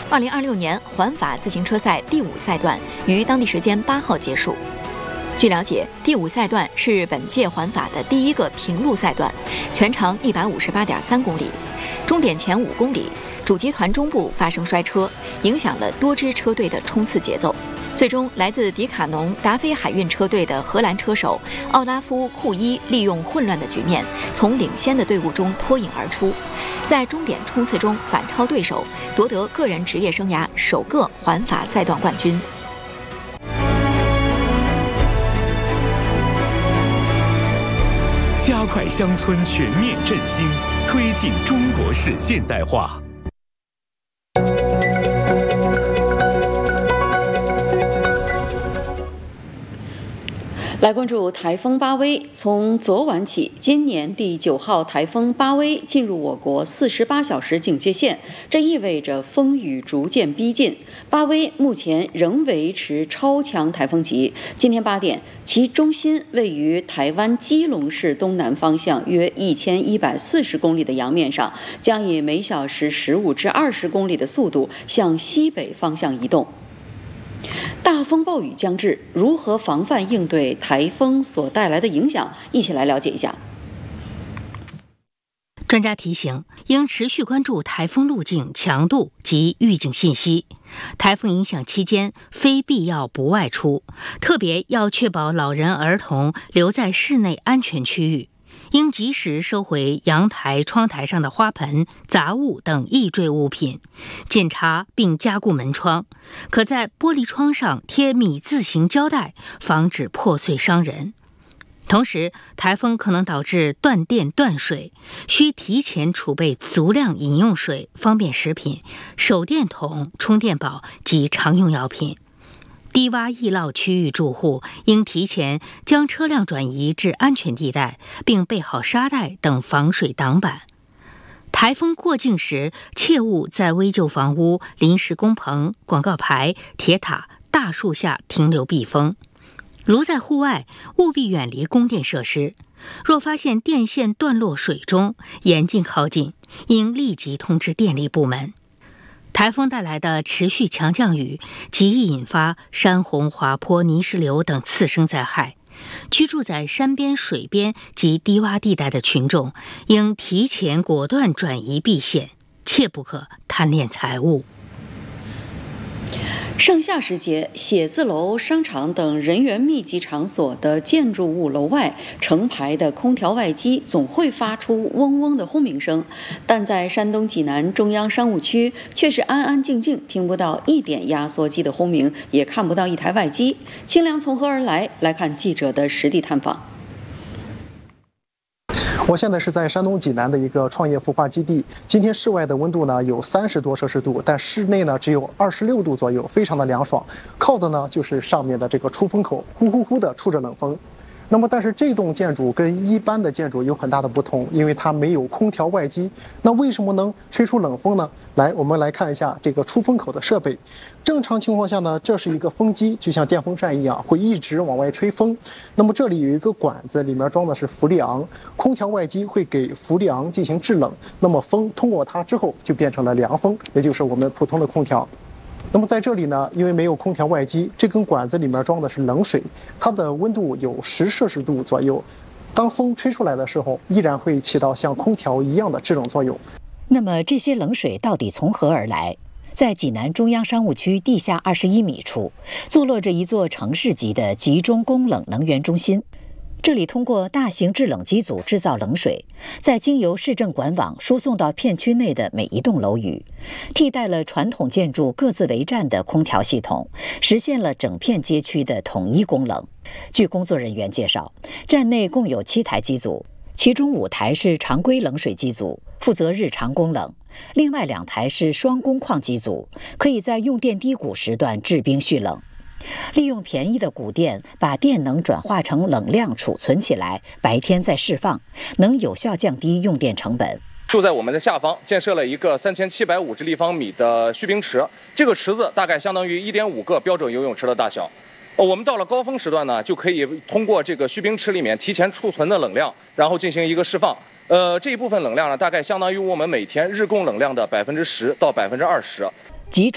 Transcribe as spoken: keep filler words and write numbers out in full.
二零二六年环法自行车赛第五赛段于当地时间八号结束。据了解，第五赛段是本届环法的第一个平路赛段，全长一百五十八点三公里。终点前五公里，主集团中部发生摔车，影响了多支车队的冲刺节奏。最终，来自迪卡侬达菲海运车队的荷兰车手奥拉夫·库伊利用混乱的局面，从领先的队伍中脱颖而出，在终点冲刺中反超对手，夺得个人职业生涯首个环法赛段冠军。 加快乡村全面振兴，推进中国式现代化。 来关注台风巴威。从昨晚起，今年第九号台风巴威进入我国四十八小时警戒线，这意味着风雨逐渐逼近。巴威目前仍维持超强台风级。今天八点，其中心位于台湾基隆市东南方向约一千一百四十公里的洋面上，将以每小时十五至二十公里的速度向西北方向移动。大风暴雨将至，如何防范应对台风所带来的影响？一起来了解一下。 专家提醒，应持续关注台风路径、强度及预警信息。台风影响期间，非必要不外出，特别要确保老人、儿童留在室内安全区域。应及时收回阳台、窗台上的花盆、杂物等易坠物品，检查并加固门窗，可在玻璃窗上贴米字形胶带，防止破碎伤人。同时，台风可能导致断电断水，需提前储备足量饮用水、方便食品、手电筒、充电宝及常用药品。低洼易涝区域住户应提前将车辆转移至安全地带，并备好沙袋等防水挡板。台风过境时，切勿在危旧房屋、临时工棚、广告牌、铁塔、大树下停留避风。如在户外，务必远离供电设施。若发现电线断落水中，严禁靠近，应立即通知电力部门。台风带来的持续强降雨极易引发山洪、滑坡、泥石流等次生灾害。居住在山边、水边及低洼地带的群众，应提前果断转移避险，切不可贪恋财物。 盛夏时节，写字楼、商场等人员密集场所的建筑物楼外成排的空调外机总会发出嗡嗡的轰鸣声，但在山东济南中央商务区却是安安静静，听不到一点压缩机的轰鸣，也看不到一台外机。清凉从何而来？来看记者的实地探访。 我现在是在山东济南的一个创业孵化基地。今天室外的温度呢有三十多摄氏度，但室内呢只有二十六度左右，非常的凉爽。靠的呢就是上面的这个出风口，呼呼呼的出着冷风。那么，但是这栋建筑跟一般的建筑有很大的不同，因为它没有空调外机。那为什么能吹出冷风呢？来，我们来看一下这个出风口的设备。正常情况下呢，这是一个风机，就像电风扇一样，会一直往外吹风。那么这里有一个管子，里面装的是氟利昂，空调外机会给氟利昂进行制冷，那么风通过它之后就变成了凉风，也就是我们普通的空调。那么在这里呢，因为没有空调外机，这根管子里面装的是冷水，它的温度有十摄氏度左右。当风吹出来的时候，依然会起到像空调一样的制冷作用。 那么这些冷水到底从何而来？在济南中央商务区地下二十一米处，坐落着一座城市级的集中供冷能源中心。这里通过大型制冷机组制造冷水，再经由市政管网输送到片区内的每一栋楼宇，替代了传统建筑各自为战的空调系统，实现了整片街区的统一供冷。据工作人员介绍，站内共有七台机组，其中五台是常规冷水机组，负责日常供冷；另外两台是双工况机组，可以在用电低谷时段制冰蓄冷。利用便宜的谷电，把电能转化成冷量储存起来，白天再释放，能有效降低用电成本。 就在我们的下方建设了一个三千七百五十立方米的蓄冰池，这个池子大概相当于一点五个标准游泳池的大小。我们到了高峰时段呢，就可以通过这个蓄冰池里面提前储存的冷量，然后进行一个释放。呃，这一部分冷量呢，大概相当于我们每天日供冷量的百分之十到百分之二十。